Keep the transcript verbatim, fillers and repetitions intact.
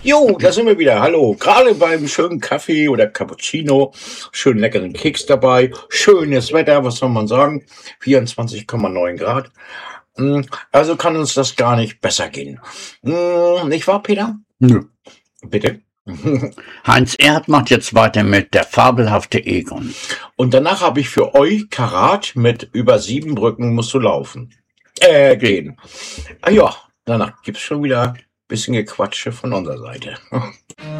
Jo, da sind wir wieder. Hallo. Gerade beim schönen Kaffee oder Cappuccino, schönen leckeren Keks dabei, schönes Wetter, was soll man sagen? vierundzwanzig Komma neun Grad. Mm, Also kann uns das gar nicht besser gehen. Mm, Nicht wahr, Peter? Nö. Bitte. Heinz Erd macht jetzt weiter mit Der fabelhafte Egon. Und danach habe ich für euch Karat mit Über sieben Brücken musst du laufen. Äh, gehen. Ah ja, danach gibt's schon wieder ein bisschen Gequatsche von unserer Seite.